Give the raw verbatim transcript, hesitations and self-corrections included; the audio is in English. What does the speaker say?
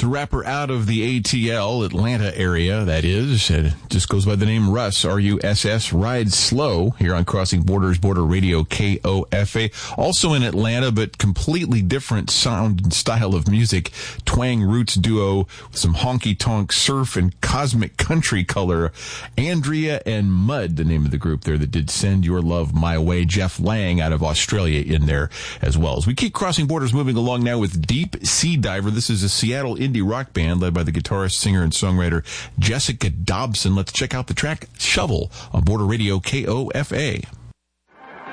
rapper out of the A T L, Atlanta area, that is. It just goes by the name Russ, R U S S, Ride Slow, here on Crossing Borders, Border Radio, K O F A. Also in Atlanta, but completely different sound and style of music. Twang roots duo with some honky-tonk surf and cosmic country color. Andrea and Mud, the name of the group there that did Send Your Love My Way. Jeff Lang out of Australia in there as well. As we keep Crossing Borders moving along now with Deep Sea Diver. This is a Seattle indie rock band led by the guitarist, singer, and songwriter Jessica Dobson. Let's check out the track Shovel on Border Radio K O F A.